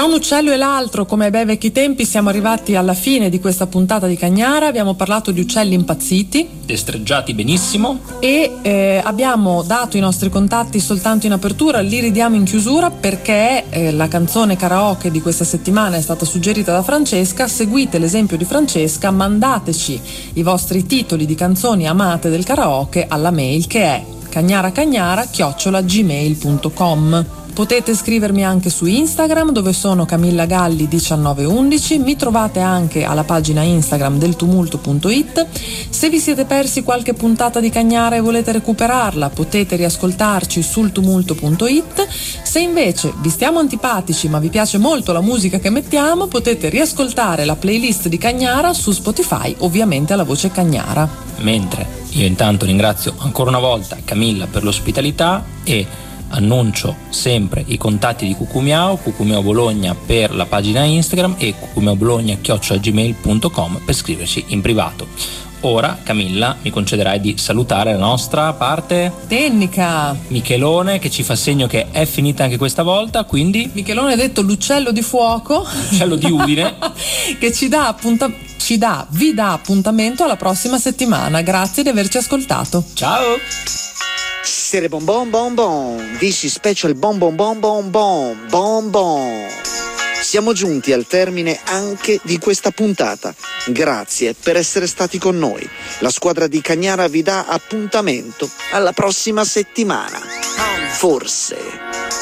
Tra un uccello e l'altro, come ai bei vecchi tempi, siamo arrivati alla fine di questa puntata di Cagnara. Abbiamo parlato di uccelli impazziti, destreggiati benissimo, e abbiamo dato i nostri contatti soltanto in apertura, li ridiamo in chiusura perché la canzone karaoke di questa settimana è stata suggerita da Francesca. Seguite l'esempio di Francesca, mandateci i vostri titoli di canzoni amate del karaoke alla mail che è cagnaracagnara@gmail.com. Potete scrivermi anche su Instagram, dove sono Camilla Galli 1911. Mi trovate anche alla pagina Instagram del tumulto.it. Se vi siete persi qualche puntata di Cagnara e volete recuperarla, potete riascoltarci sul tumulto.it. Se invece vi stiamo antipatici ma vi piace molto la musica che mettiamo, potete riascoltare la playlist di Cagnara su Spotify, ovviamente alla voce Cagnara. Mentre io intanto ringrazio ancora una volta Camilla per l'ospitalità e annuncio sempre i contatti di Cucumiao Bologna per la pagina Instagram e cucumiaobologna@gmail.com per scriverci in privato. Ora, Camilla, mi concederai di salutare la nostra parte tecnica, Michelone, che ci fa segno che è finita anche questa volta, quindi Michelone, detto l'uccello di fuoco, l'uccello di Udine, che vi dà appuntamento alla prossima settimana. Grazie di averci ascoltato. Ciao. Essere bon bon bon bon, this is special bon bon bon bon bon bon bon. Siamo giunti al termine anche di questa puntata. Grazie per essere stati con noi. La squadra di Cagnara vi dà appuntamento alla prossima settimana. Forse